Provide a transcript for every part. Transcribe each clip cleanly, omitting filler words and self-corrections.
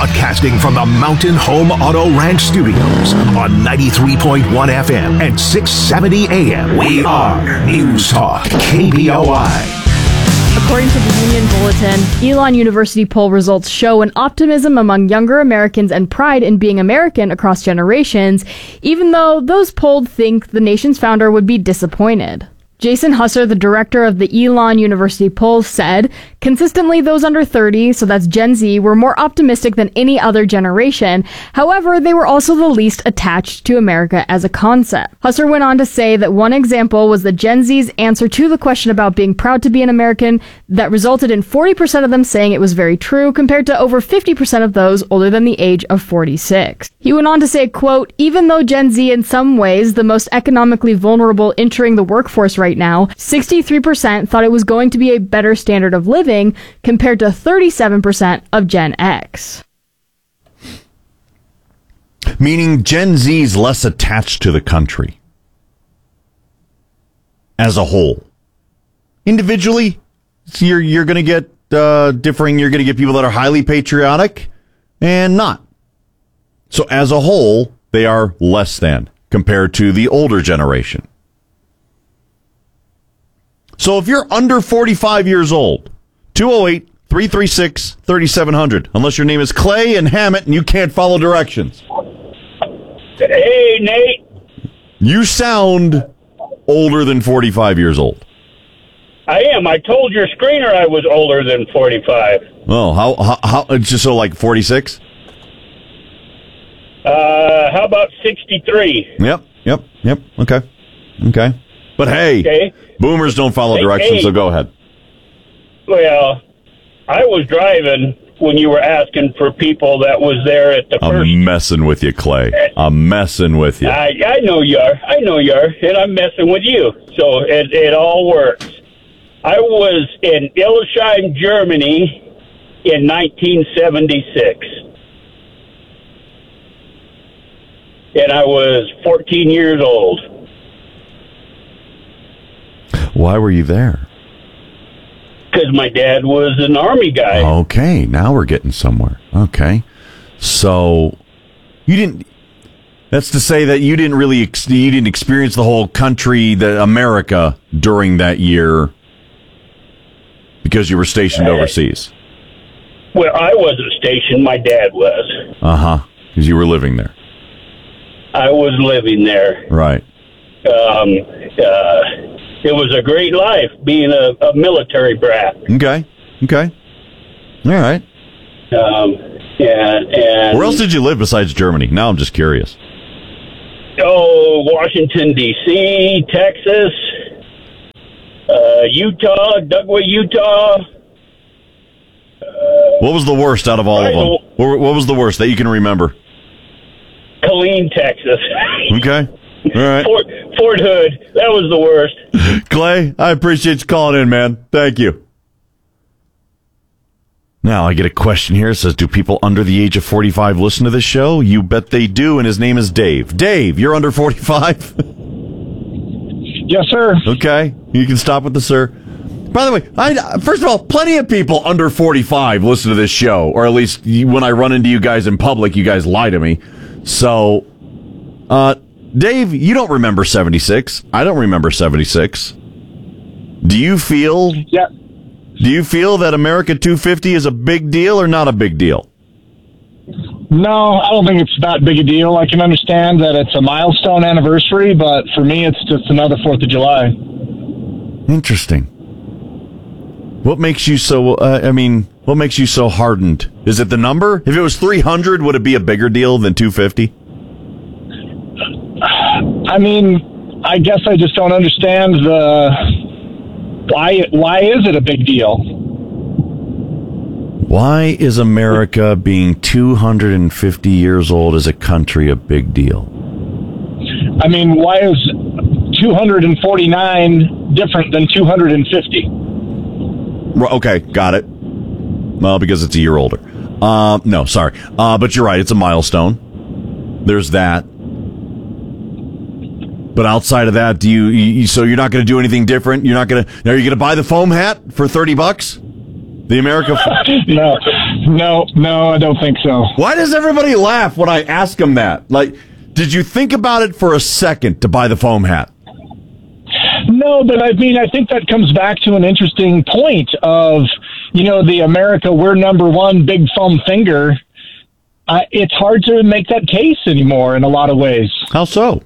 Broadcasting from the Mountain Home Auto Ranch Studios on 93.1 FM and 670 AM. We are News Talk KBOI. According to the Union Bulletin, Elon University poll results show an optimism among younger Americans and pride in being American across generations, even though those polled think the nation's founder would be disappointed. Jason Husser, the director of the Elon University poll, said, consistently those under 30, so that's Gen Z, were more optimistic than any other generation. However, they were also the least attached to America as a concept. Husser went on to say that one example was the Gen Z's answer to the question about being proud to be an American that resulted in 40% of them saying it was very true, compared to over 50% of those older than the age of 46. He went on to say, quote, even though Gen Z in some ways the most economically vulnerable entering the workforce right now, 63% thought it was going to be a better standard of living compared to 37% of Gen X. Meaning Gen Z is less attached to the country as a whole. Individually, you're going to get differing. You're going to get people that are highly patriotic and not. So as a whole, they are less than compared to the older generation. So if you're under 45 years old, 208-336-3700, unless your name is Clay and Hammett and you can't follow directions. Hey, Nate. You sound older than 45 years old. I am. I told your screener I was older than 45. Oh, how just so like 46? How about 63? Yep. Okay. But hey, boomers don't follow directions, so go ahead. Well, I was driving when you were asking for people that was there at the first. I'm messing with you, Clay. I'm messing with you. I know you are. And I'm messing with you. So it all works. I was in Illesheim, Germany in 1976. And I was 14 years old. Why were you there? Because my dad was an Army guy. Okay, now we're getting somewhere. Okay. So, you didn't... That's to say that you didn't really... you didn't experience the whole country, America, during that year because you were stationed overseas. Well, I wasn't stationed. My dad was. Uh-huh. Because you were living there. I was living there. Right. It was a great life being a military brat. Okay. All right. And where else did you live besides Germany? Now I'm just curious. Oh, Washington, D.C., Texas, Utah, Dugway, Utah. What was the worst out of all of them? What was the worst that you can remember? Killeen, Texas. Okay. All right. Fort Hood. That was the worst. Clay, I appreciate you calling in, man. Thank you. Now, I get a question here. It says, do people under the age of 45 listen to this show? You bet they do, and his name is Dave. Dave, you're under 45? Yes, sir. Okay. You can stop with the sir. By the way, first of all, plenty of people under 45 listen to this show, or at least when I run into you guys in public, you guys lie to me. So, Dave, you don't remember 76. I don't remember 76. Do you feel... Yeah. Do you feel that America 250 is a big deal or not a big deal? No, I don't think it's that big a deal. I can understand that it's a milestone anniversary, but for me, it's just another 4th of July. Interesting. What makes you so, what makes you so hardened? Is it the number? If it was 300, would it be a bigger deal than 250? I mean, I guess I just don't understand why is it a big deal? Why is America being 250 years old as a country a big deal? I mean, why is 249 different than 250? Okay, got it. Well, because it's a year older. No, sorry. But you're right, it's a milestone. There's that. But outside of that, so you're not going to do anything different? Are you going to buy the foam hat for $30? The America? No. No, I don't think so. Why does everybody laugh when I ask them that? Like, did you think about it for a second to buy the foam hat? No, but I mean, I think that comes back to an interesting point of, the America, we're number one, big foam finger. It's hard to make that case anymore in a lot of ways. How so?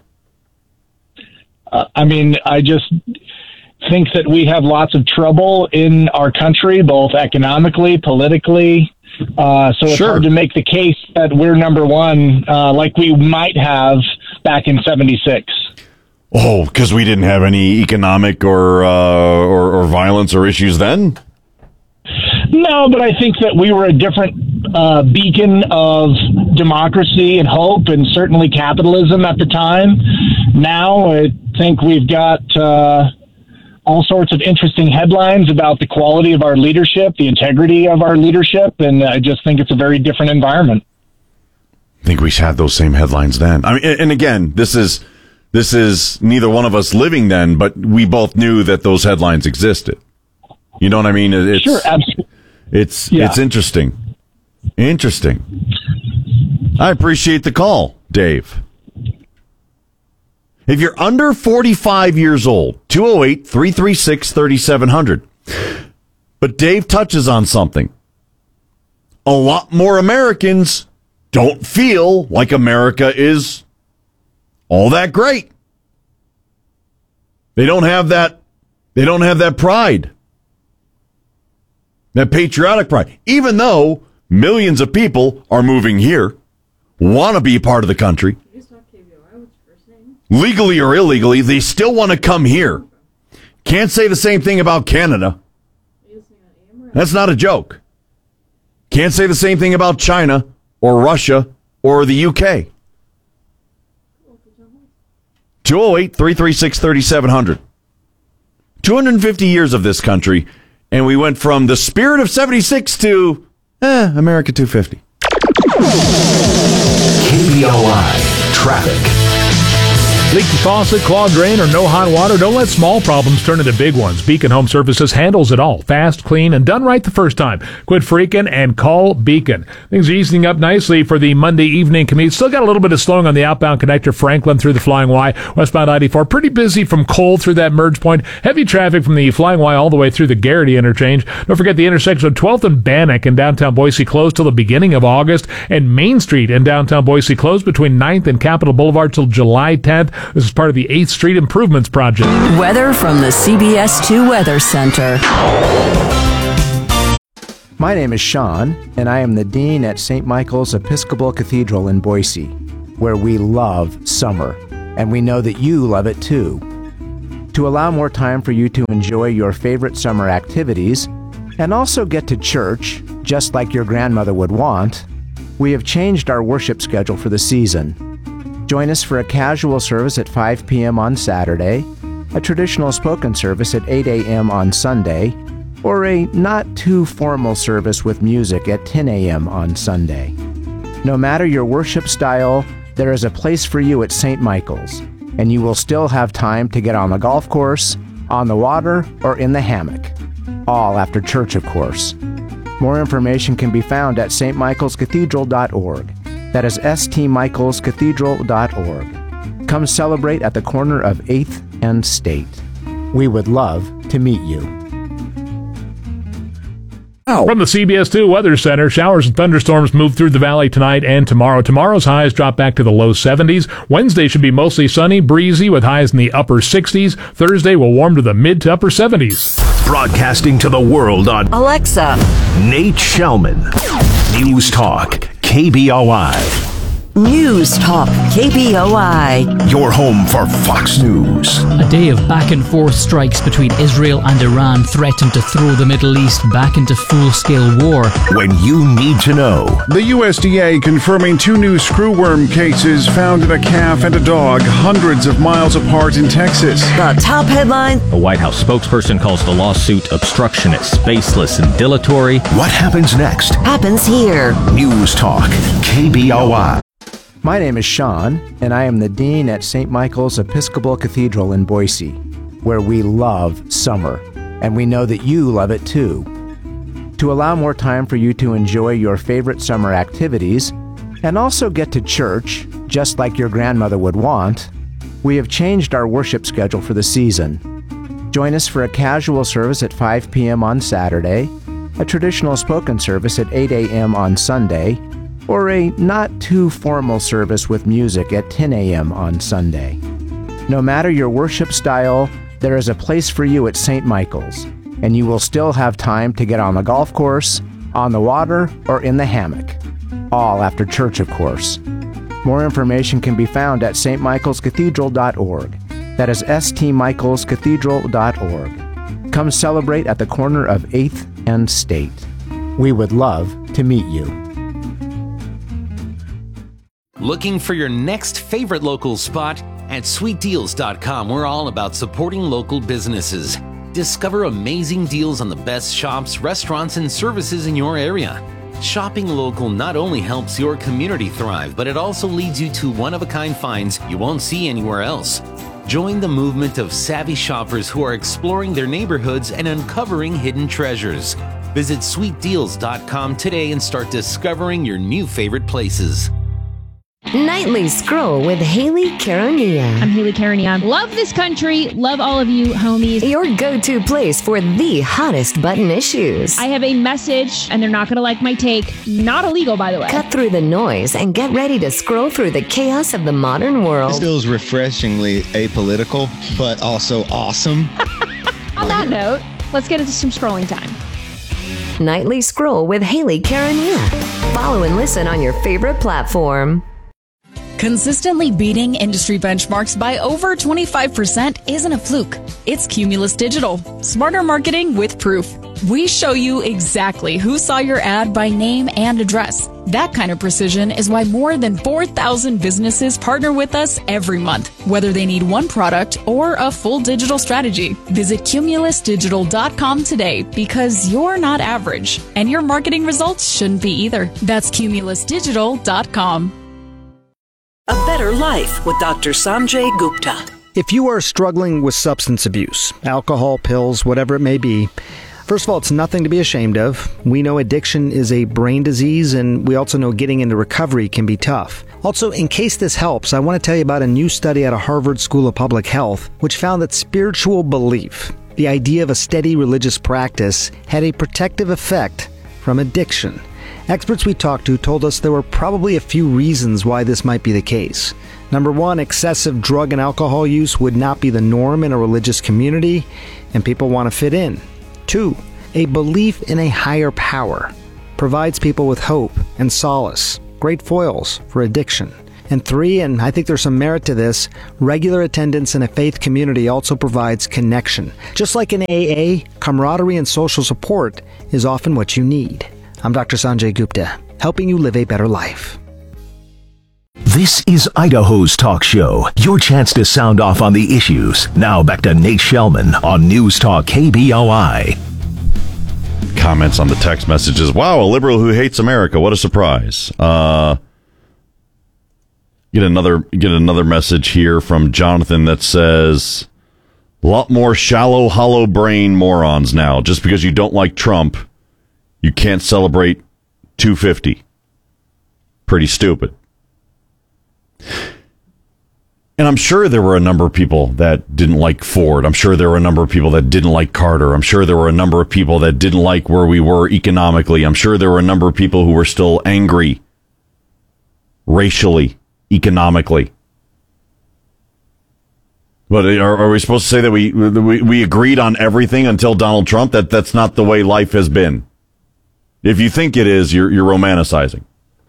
I just think that we have lots of trouble in our country, both economically, politically. So it's hard to make the case that we're number one, like we might have back in '76. Oh, because we didn't have any economic or violence or issues then? No, but I think that we were a different beacon of democracy and hope, and certainly capitalism at the time. Now, I think we've got all sorts of interesting headlines about the quality of our leadership, the integrity of our leadership, and I just think it's a very different environment. I think we had those same headlines then. I mean, and again, this is neither one of us living then, but we both knew that those headlines existed. You know what I mean? Sure, absolutely. It's interesting. Interesting. I appreciate the call, Dave. If you're under 45 years old, 208-336-3700. But Dave touches on something. A lot more Americans don't feel like America is all that great. They don't have that pride. That patriotic pride. Even though millions of people are moving here, want to be a part of the country, legally or illegally, they still want to come here. Can't say the same thing about Canada. That's not a joke. Can't say the same thing about China or Russia or the UK. 208-336-3700. 250 years of this country, and we went from the spirit of 76 to America 250. KBOI Traffic. Leaky faucet, clogged drain, or no hot water? Don't let small problems turn into big ones. Beacon Home Services handles it all. Fast, clean, and done right the first time. Quit freaking and call Beacon. Things are easing up nicely for the Monday evening commute. Still got a little bit of slowing on the outbound connector Franklin through the Flying Y. Westbound I-84, pretty busy from Cole through that merge point. Heavy traffic from the Flying Y all the way through the Garrity interchange. Don't forget the intersection of 12th and Bannock in downtown Boise closed till the beginning of August. And Main Street in downtown Boise closed between 9th and Capitol Boulevard till July 10th. This is part of the 8th Street Improvements Project. Weather from the CBS 2 Weather Center. My name is Sean, and I am the Dean at St. Michael's Episcopal Cathedral in Boise, where we love summer, and we know that you love it too. To allow more time for you to enjoy your favorite summer activities, and also get to church, just like your grandmother would want, we have changed our worship schedule for the season. Join us for a casual service at 5 p.m. on Saturday, a traditional spoken service at 8 a.m. on Sunday, or a not-too-formal service with music at 10 a.m. on Sunday. No matter your worship style, there is a place for you at St. Michael's, and you will still have time to get on the golf course, on the water, or in the hammock. All after church, of course. More information can be found at stmichaelscathedral.org. That is stmichaelscathedral.org. Come celebrate at the corner of 8th and State. We would love to meet you. From the CBS 2 Weather Center, showers and thunderstorms move through the valley tonight and tomorrow. Tomorrow's highs drop back to the low 70s. Wednesday should be mostly sunny, breezy, with highs in the upper 60s. Thursday will warm to the mid to upper 70s. Broadcasting to the world on Alexa, Nate Shellman. News Talk, KBOI. News Talk, KBOI. Your home for Fox News. A day of back-and-forth strikes between Israel and Iran threatened to throw the Middle East back into full-scale war. When you need to know. The USDA confirming 2 new screwworm cases found in a calf and a dog hundreds of miles apart in Texas. The top headline. A White House spokesperson calls the lawsuit obstructionist, baseless, and dilatory. What happens next? Happens here. News Talk, KBOI. My name is Sean, and I am the Dean at St. Michael's Episcopal Cathedral in Boise, where we love summer, and we know that you love it too. To allow more time for you to enjoy your favorite summer activities and also get to church, just like your grandmother would want, we have changed our worship schedule for the season. Join us for a casual service at 5 p.m. on Saturday, a traditional spoken service at 8 a.m. on Sunday, or a not too formal service with music at 10 a.m. on Sunday. No matter your worship style, there is a place for you at St. Michael's, and you will still have time to get on the golf course, on the water, or in the hammock. All after church, of course. More information can be found at stmichaelscathedral.org. That is stmichaelscathedral.org. Come celebrate at the corner of 8th and State. We would love to meet you. Looking for your next favorite local spot? At sweetdeals.com, we're all about supporting local businesses. Discover amazing deals on the best shops, restaurants, and services in your area. Shopping local not only helps your community thrive, but it also leads you to one-of-a-kind finds you won't see anywhere else. Join the movement of savvy shoppers who are exploring their neighborhoods and uncovering hidden treasures. Visit sweetdeals.com today and start discovering your new favorite places. Nightly Scroll with Haley Karania. I'm Haley Karania. Love this country. Love all of you, homies. Your go-to place for the hottest button issues. I have a message, and they're not going to like my take. Not illegal, by the way. Cut through the noise and get ready to scroll through the chaos of the modern world. This feels refreshingly apolitical, but also awesome. On that note, let's get into some scrolling time. Nightly Scroll with Haley Karania. Follow and listen on your favorite platform. Consistently beating industry benchmarks by over 25% isn't a fluke. It's Cumulus Digital. Smarter marketing with proof. We show you exactly who saw your ad by name and address. That kind of precision is why more than 4,000 businesses partner with us every month, whether they need one product or a full digital strategy. Visit cumulusdigital.com today because you're not average, and your marketing results shouldn't be either. That's cumulusdigital.com. A Better Life with Dr. Sanjay Gupta. If you are struggling with substance abuse, alcohol, pills, whatever it may be, first of all, it's nothing to be ashamed of. We know addiction is a brain disease, and we also know getting into recovery can be tough. Also, in case this helps, I want to tell you about a new study out of Harvard School of Public Health, which found that spiritual belief, the idea of a steady religious practice, had a protective effect from addiction. Experts we talked to told us there were probably a few reasons why this might be the case. Number one, excessive drug and alcohol use would not be the norm in a religious community, and people want to fit in. Two, a belief in a higher power provides people with hope and solace, great foils for addiction. And three, and I think there's some merit to this, regular attendance in a faith community also provides connection. Just like in AA, camaraderie and social support is often what you need. I'm Dr. Sanjay Gupta, helping you live a better life. This is Idaho's talk show, your chance to sound off on the issues. Now back to Nate Shellman on News Talk KBOI. Comments on the text messages. Wow, a liberal who hates America. What a surprise. Get another message here from Jonathan that says, a lot more shallow, hollow brain morons now. Just because you don't like Trump, you can't celebrate 250. Pretty stupid. And I'm sure there were a number of people that didn't like Ford. I'm sure there were a number of people that didn't like Carter. I'm sure there were a number of people that didn't like where we were economically. I'm sure there were a number of people who were still angry racially, economically. But are we supposed to say that we agreed on everything until Donald Trump? That's not the way life has been. If you think it is, you're romanticizing.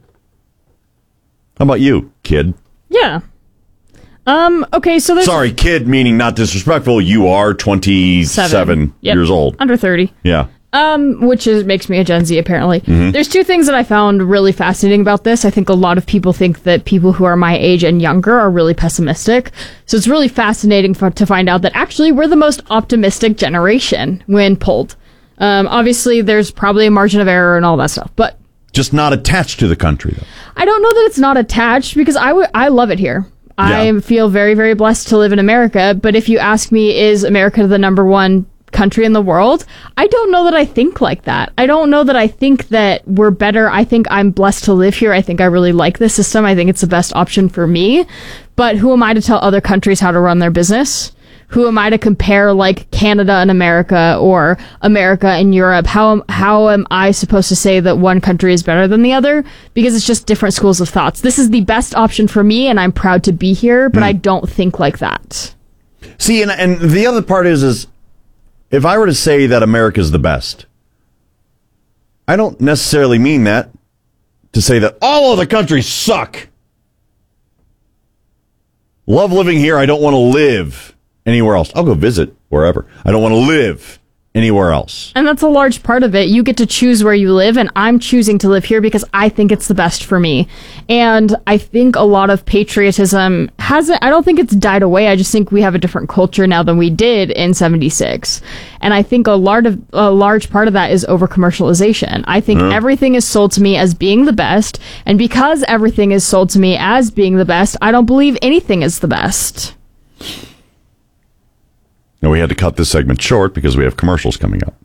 How about you, kid? Yeah. Okay, so there's... Sorry, kid meaning not disrespectful. You are 27 years old. Under 30. Yeah. Which makes me a Gen Z, apparently. Mm-hmm. There's two things that I found really fascinating about this. I think a lot of people think that people who are my age and younger are really pessimistic. So it's really fascinating to find out that actually we're the most optimistic generation when polled. Obviously, there's probably a margin of error and all that stuff, but... Just not attached to the country, though. I don't know that it's not attached, because I love it here. I feel very, very blessed to live in America, but if you ask me, is America the number one country in the world. I don't know that I think like that. I don't know that I think that we're better. I think I'm blessed to live here. I think I really like this system. I think it's the best option for me. But who am I to tell other countries how to run their business? Who am I to compare like Canada and America or America and Europe? How am I supposed to say that one country is better than the other? Because it's just different schools of thoughts. This is the best option for me, and I'm proud to be here, but I don't think like that. See, and the other part is if I were to say that America's the best, I don't necessarily mean that to say that all of the countries suck. Love living here. I don't want to live anywhere else. I'll go visit wherever. I don't want to live anywhere else. And that's a large part of it. You get to choose where you live, and I'm choosing to live here because I think it's the best for me. And I think a lot of patriotism I don't think it's died away. I just think we have a different culture now than we did in 76. And I think a large part of that is over-commercialization. I think everything is sold to me as being the best, and because everything is sold to me as being the best, I don't believe anything is the best. Now, we had to cut this segment short because we have commercials coming up.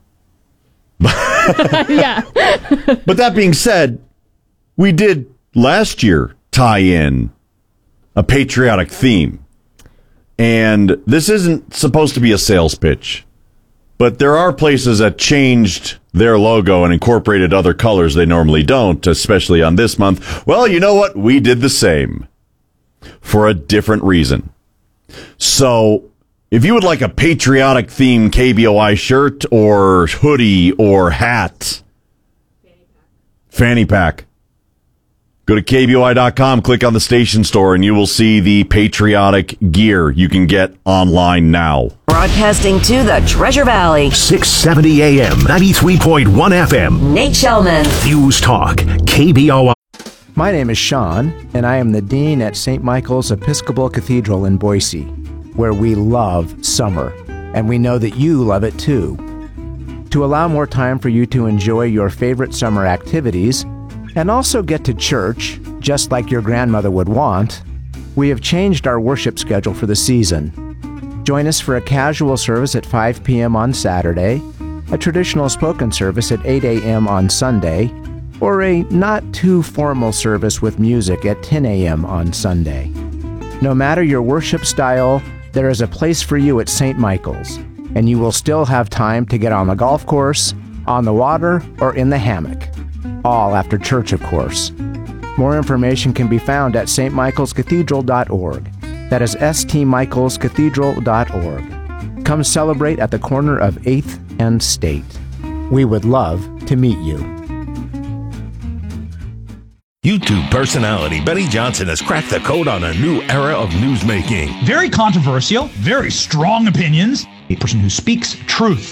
Yeah. But that being said, we did last year tie in a patriotic theme. And this isn't supposed to be a sales pitch, but there are places that changed their logo and incorporated other colors they normally don't, especially on this month. Well, you know what? We did the same for a different reason. So if you would like a patriotic theme KBOI shirt or hoodie or hat, fanny pack, go to KBOI.com, click on the station store, and you will see the patriotic gear you can get online now. Broadcasting to the Treasure Valley. 670 AM, 93.1 FM. Nate Shellman. News Talk, KBOI. My name is Sean, and I am the Dean at St. Michael's Episcopal Cathedral in Boise, where we love summer, and we know that you love it too. To allow more time for you to enjoy your favorite summer activities, and also get to church, just like your grandmother would want, we have changed our worship schedule for the season. Join us for a casual service at 5 p.m. on Saturday, a traditional spoken service at 8 a.m. on Sunday, or a not-too-formal service with music at 10 a.m. on Sunday. No matter your worship style, there is a place for you at St. Michael's, and you will still have time to get on the golf course, on the water, or in the hammock. All after church, of course. More information can be found at stmichaelscathedral.org. That is stmichaelscathedral.org. Come celebrate at the corner of 8th and State. We would love to meet you. YouTube personality Benny Johnson has cracked the code on a new era of newsmaking. Very controversial, very strong opinions, a person who speaks truth.